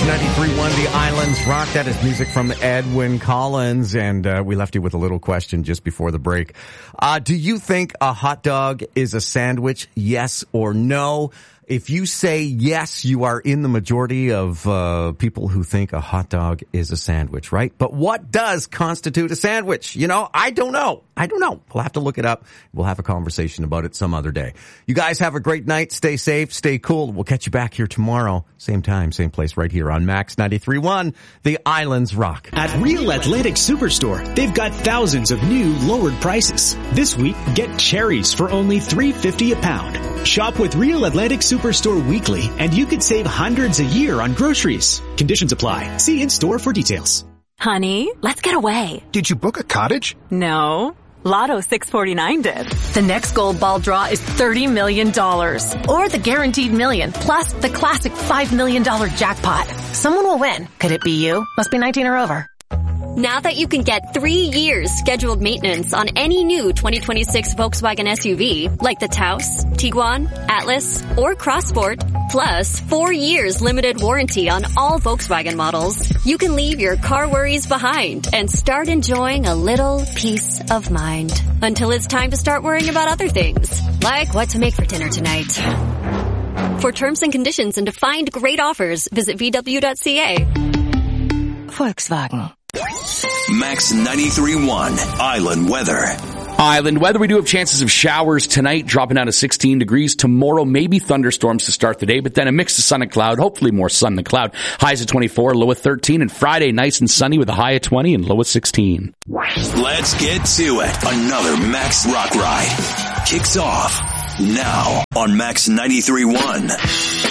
93.1 The Islands Rock. That is music from Edwyn Collins, and we left you with a little question just before the break. Do you think a hot dog is a sandwich? Yes or no? If you say yes, you are in the majority of people who think a hot dog is a sandwich, right? But what does constitute a sandwich? You know, I don't know. We'll have to look it up. We'll have a conversation about it some other day. You guys have a great night. Stay safe. Stay cool. We'll catch you back here tomorrow. Same time, same place, right here on Max 93.1, The Islands Rock. At Real Atlantic Superstore, they've got thousands of new lowered prices. This week, get cherries for only $3.50 a pound. Shop with Real Atlantic Superstore weekly, and you could save hundreds a year on groceries. Conditions apply. See in-store for details. Honey, let's get away. Did you book a cottage? No. Lotto 649 did. The next gold ball draw is $30 million. Or the guaranteed million, plus the classic $5 million jackpot. Someone will win. Could it be you? Must be 19 or over. Now that you can get 3 years scheduled maintenance on any new 2026 Volkswagen SUV, like the Taos, Tiguan, Atlas, or Crossport, plus 4 years limited warranty on all Volkswagen models, you can leave your car worries behind and start enjoying a little peace of mind. Until it's time to start worrying about other things, like what to make for dinner tonight. For terms and conditions and to find great offers, visit VW.ca. Volkswagen. Max 93.1 Island Weather. Island weather, we do have chances of showers tonight, dropping down to 16 degrees. Tomorrow, maybe thunderstorms to start the day, but then a mix of sun and cloud, hopefully more sun than cloud. Highs at 24, low at 13, and Friday, nice and sunny with a high at 20 and low at 16. Let's get to it. Another Max Rock Ride kicks off now on Max 93.1.